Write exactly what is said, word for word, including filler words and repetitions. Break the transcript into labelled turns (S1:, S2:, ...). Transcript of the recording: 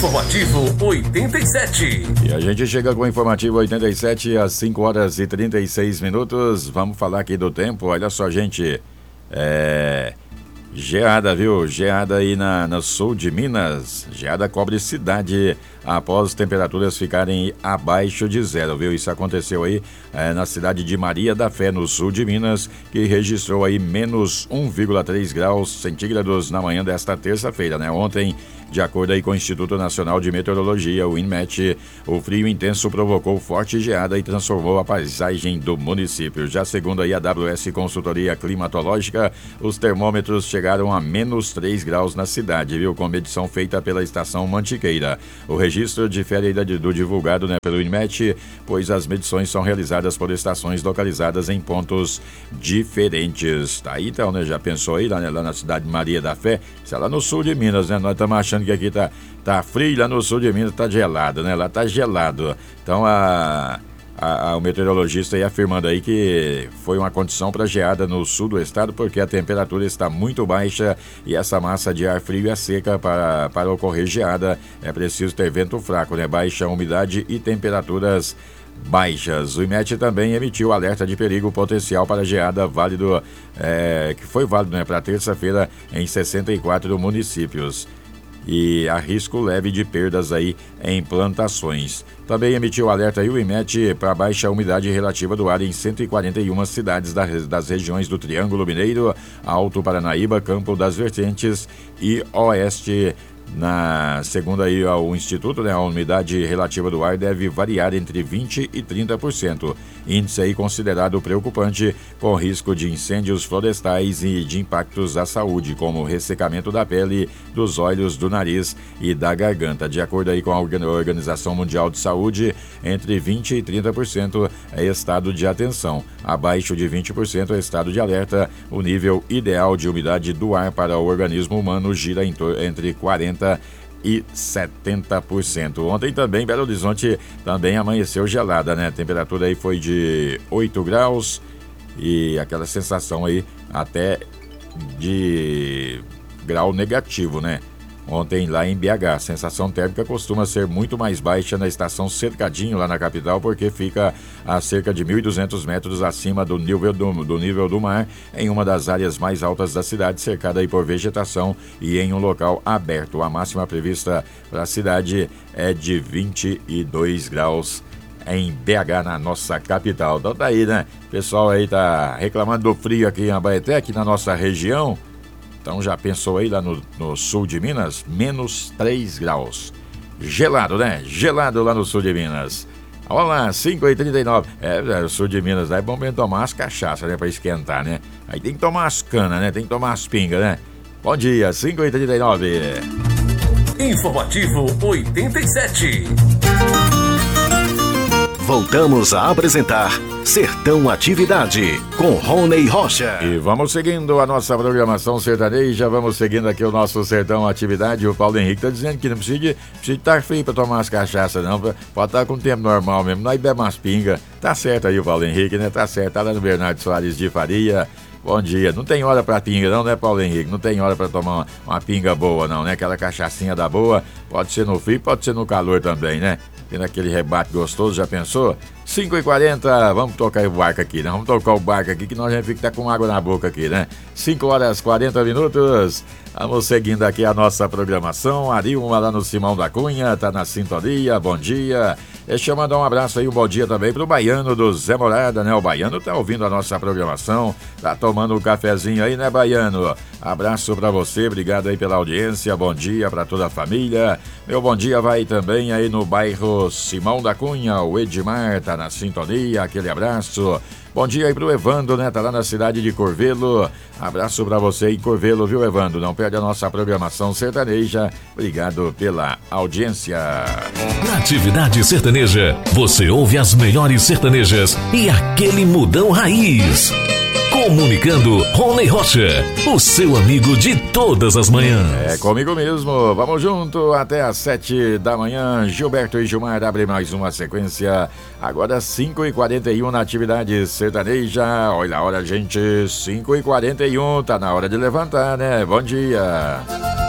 S1: Informativo oitenta e sete.
S2: E a gente chega com o Informativo oitenta e sete às cinco horas e trinta e seis minutos. Vamos falar aqui do tempo. Olha só, gente. É... Geada, viu? Geada aí na, no sul de Minas. Geada cobre cidade após temperaturas ficarem abaixo de zero, viu? Isso aconteceu aí é, na cidade de Maria da Fé, no sul de Minas, que registrou aí menos um vírgula três graus centígrados na manhã desta terça-feira, né? Ontem, de acordo aí com o Instituto Nacional de Meteorologia, o INMET, o frio intenso provocou forte geada e transformou a paisagem do município. Já segundo aí a A W S Consultoria Climatológica, os termômetros chegaram a menos três graus na cidade, viu? Com medição feita pela estação Mantiqueira. O registro difere do divulgado, né, pelo INMET, pois as medições são realizadas por estações localizadas em pontos diferentes. Tá aí então, né? Já pensou aí lá, né, lá na cidade de Maria da Fé? Isso é lá no sul de Minas, né? Nós estamos achando que aqui tá, tá frio, lá no sul de Minas tá gelado, né? Lá tá gelado. Então a, a, a o meteorologista aí afirmando aí que foi uma condição para geada no sul do estado, porque a temperatura está muito baixa e essa massa de ar frio é seca. Para, para ocorrer geada é preciso ter vento fraco, né? Baixa umidade e temperaturas baixas. O INMET também emitiu alerta de perigo potencial para geada válido, é, que foi válido, né, para terça-feira em sessenta e quatro municípios. E há risco leve de perdas aí em plantações. Também emitiu alerta aí o INMET para baixa umidade relativa do ar em cento e quarenta e uma cidades das, das regiões do Triângulo Mineiro, Alto Paranaíba, Campo das Vertentes e Oeste. Na segunda aí ao Instituto, né, a umidade relativa do ar deve variar entre vinte e trinta por cento. Índice aí considerado preocupante, com risco de incêndios florestais e de impactos à saúde, como ressecamento da pele, dos olhos, do nariz e da garganta. De acordo aí com a Organização Mundial de Saúde, entre vinte e trinta por cento é estado de atenção. Abaixo de vinte por cento é estado de alerta. O nível ideal de umidade do ar para o organismo humano gira em entre quarenta e setenta por cento. Ontem também Belo Horizonte também amanheceu gelada, né? A temperatura aí foi de oito graus e aquela sensação aí até de grau negativo, né? Ontem lá em B H, a sensação térmica costuma ser muito mais baixa na estação Cercadinho, lá na capital, porque fica a cerca de mil e duzentos metros acima do nível do, do nível do mar, em uma das áreas mais altas da cidade, cercada aí por vegetação e em um local aberto. A máxima prevista para a cidade é de vinte e dois graus em B H, na nossa capital. Então tá aí, né? O pessoal aí tá reclamando do frio aqui em Abaeté, aqui na nossa região. Então já pensou aí lá no, no sul de Minas? Menos três graus. Gelado, né? Gelado lá no sul de Minas. Olha lá, cinco e trinta e nove. É, o sul de Minas lá é bom mesmo tomar as cachaças, né? Pra esquentar, né? Aí tem que tomar as canas, né? Tem que tomar as pingas, né? Bom dia, cinco e trinta e nove.
S1: Informativo oitenta e sete.
S3: Voltamos a apresentar Sertão Atividade, com Rony Rocha.
S2: E vamos seguindo a nossa programação sertaneja, vamos seguindo aqui o nosso Sertão Atividade. O Paulo Henrique tá dizendo que não precisa de, precisa estar frio para tomar as cachaças, não. Pode estar com o tempo normal mesmo, nós bebemos umas pingas. Tá certo aí o Paulo Henrique, né? Tá certo, tá lá no Bernardo Soares de Faria. Bom dia. Não tem hora pra pinga não, né, Paulo Henrique? Não tem hora pra tomar uma, uma pinga boa não, né? Aquela cachaçinha da boa, pode ser no frio, pode ser no calor também, né? Tendo aquele rebate gostoso, já pensou? cinco e quarenta, vamos tocar o barco aqui, né? Vamos tocar o barco aqui, que nós já fica com água na boca aqui, né? cinco horas e quarenta minutos. Vamos seguindo aqui a nossa programação. Arilma lá no Simão da Cunha, tá na sintonia, bom dia. Deixa eu mandar um abraço aí, um bom dia também pro Baiano do Zé Morada, né? O Baiano tá ouvindo a nossa programação, tá tomando um cafezinho aí, né, Baiano? Abraço pra você, obrigado aí pela audiência, bom dia pra toda a família. Meu bom dia vai também aí no bairro Simão da Cunha, o Edmar tá na sintonia, aquele abraço. Bom dia aí pro Evandro, né? Tá lá na cidade de Corvelo. Abraço pra você em Corvelo, viu, Evandro? Não perde a nossa programação sertaneja. Obrigado pela audiência.
S4: Na Atividade Sertaneja, você ouve as melhores sertanejas e aquele mudão raiz. Comunicando, Rony Rocha, o seu amigo de todas as manhãs.
S2: É comigo mesmo, vamos junto até às sete da manhã. Gilberto e Gilmar abrem mais uma sequência. Agora cinco e quarenta e um na Atividade Sertaneja. Olha a hora, gente, cinco e quarenta e um, tá na hora de levantar, né? Bom dia.